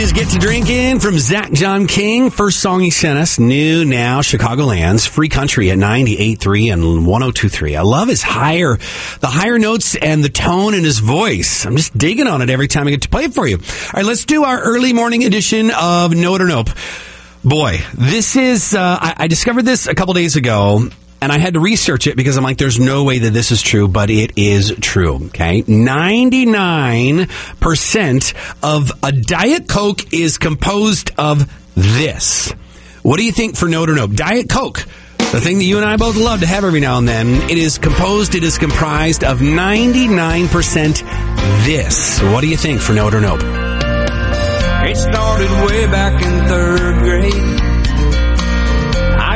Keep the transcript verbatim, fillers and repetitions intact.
is Get to Drinking from Zach John King. First song he sent us, new now, Chicagoland's Free Country at ninety-eight point three and one oh two point three. I love his higher, the higher notes and the tone in his voice. I'm just digging on it every time I get to play it for you. All right, let's do our early morning edition of Know It or Nope. Boy, this is, uh, I, I discovered this a couple days ago. And I had to research it because I'm like, there's no way that this is true, but it is true, okay? ninety-nine percent of a Diet Coke is composed of this. What do you think for Know It or Nope? Diet Coke, the thing that you and I both love to have every now and then, it is composed, it is comprised of ninety-nine percent this. What do you think for Know It or Nope? It started way back in third grade.